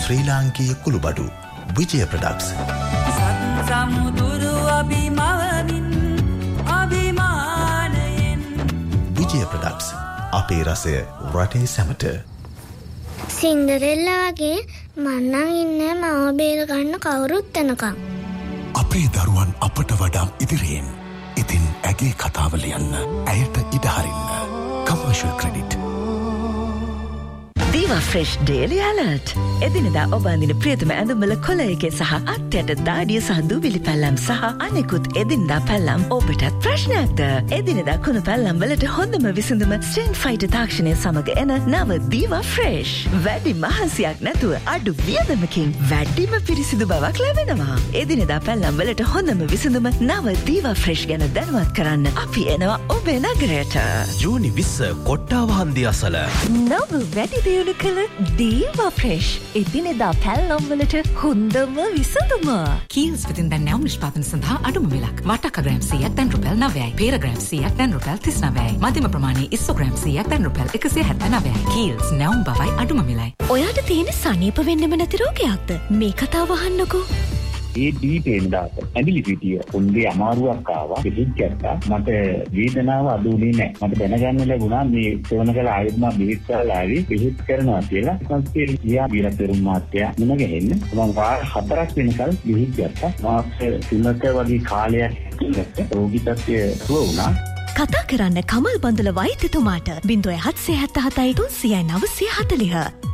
ශ්‍රී ලාංකීය කුළුබඩු විජය ප්‍රොඩක්ට්ස්. සමුදුරු අභිමවමින් අභිමානයෙන් විජය ප්‍රොඩක්ට්ස් අපේ රසය රටේ සැමට. සින්ඩරෙල්ලා වගේ මන්නම් ඉන්නේ මව බේර ගන්න කවුරුත් එනකම්. අපේ දරුවන් අපට වඩා ඉදිරියෙන්. ඉතින් ඇගේ කතාව ලියන්න, ඇයට ඉඩ හරින්න. Commercial credit. Diva Fresh Daily Alert. එදිනෙදා ඔබ අඳින ප්‍රියතම ඇඳුම්වල කොළයක සහ අත්යට දාඩිය සහ දූවිලි පැල්ලම් සහ අනෙකුත් එදිනෙදා පැල්ලම් ඔබටත් ප්‍රශ්නයක්ද? එදිනෙදා කුණු පැල්ලම් වලට හොඳම විසඳුම ස්ට්‍රෙන් ෆයිටර් තාක්ෂණය සමග එන නව Diva Fresh. වැඩි මහන්සියක් නැතුව අඩු වියදමකින් වැඩිම පිරිසිදු බවක් ලැබෙනවා. එදිනෙදා පැල්ලම් වලට හොඳම විසඳුම නව Diva Fresh ගැන දැනුවත් කරන්න අපි එනවා ඔබේ නගරයට. ජූනි 20 කොට්ටාව හන්දිය අසල. නව වැඩි දියුණු කළ Diva Fresh. එදිනෙදා පැල්ලම් වලට හොඳම විසඳුම. Kiehl's වෙතින් දැන් නැවුම් නිෂ්පාදන සඳහා අඩුම මිලක්. වටකග්‍රෑම් 100ක් දැන් රුපියල් 9යි. පේරග්‍රෑම් 100ක් දැන් රුපියල් 39යි. මධ්‍යම ප්‍රමාණයේ ඉස්සෝග්‍රෑම් 100ක් දැන් රුපියල් 179යි. Kiehl's නැවුම් බවයි අඩුම මිලයි. ඔයාට තියෙන සනීප වෙන්නෙම නැති රෝගයක්ද? මේ කතාව අහන්නකෝ. ඒ දීපේන දාත ඇඟිලි පිටිය උන්ගේ අමාරුවක් ආවා පිටින් කැට්ටා මට වේදනාව අඩුුනේ නැහැ මට දැනගන්න ලැබුණා මේ සෝනකල ආයෙත් මම බෙහෙත් කරලා ආවි බෙහෙත් කරනවා කියලා ඊපස්සේ ගියා බීරතරුම් මාත්‍යා මුණ ගැහෙන්න මම වාර 4ක් වෙනකල් බෙහෙත් ගත්තා මාස 3ක වගේ කාලයක් රෝගී තත්ත්වය සුව වුණා. කතා කරන්න කමල් බඳුල වෛද්‍යතුමාට 0777 300 940